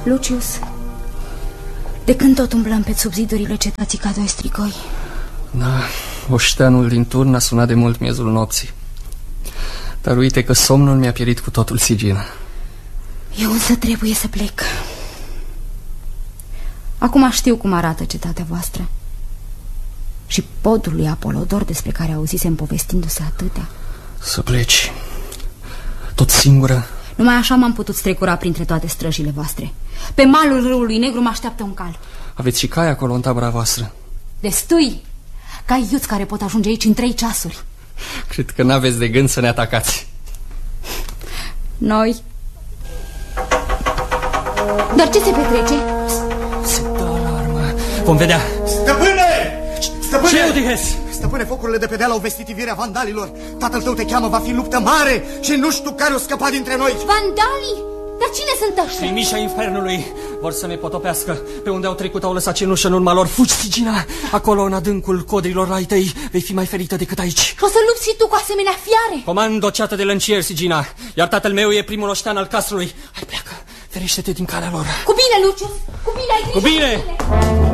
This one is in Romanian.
Lucius, de când tot umblăm pe sub zidurile cetății ca doi strigoi? Da, oșteanul din turn a sunat de mult miezul nopții. Dar uite că somnul mi-a pierit cu totul, Sigina. Eu însă trebuie să plec. Acum știu cum arată cetatea voastră și podul lui Apolodor despre care auzisem povestindu-se atâtea. Să pleci tot singură? Numai așa m-am putut strecura printre toate străjile voastre. Pe malul râului Negru mă așteaptă un cal. Aveți și cai acolo în tabăra voastră? Destui! Cai iuți care pot ajunge aici în 3 ceasuri. Cred că n-aveți de gând să ne atacați. Noi? Dar ce se petrece? Se dă alarmă. Vom vedea. Stăpâne! Stăpâne! Ce, Odihes? Stăpâne, focurile de pe deal au vestit ivirea vandalilor. Tatăl tău te cheamă, va fi luptă mare și nu știu care o scăpa dintre noi. Vandalii? Dar cine sunt ăștia? Trimișa infernului vor să ne potopească. Pe unde au trecut au lăsat cenușă în urma lor. Fugi, Sigina! Acolo, în adâncul codrilor ai tăi, vei fi mai ferită decât aici. O să lupți și tu cu asemenea fiare? Comand o ceată de lăncieri, Sigina. Iar tatăl meu e primul oștean al casului. Hai, pleacă! Ferește-te din calea lor. Cu bine, Lucius! Cu bine, ai grijă! Cu bine!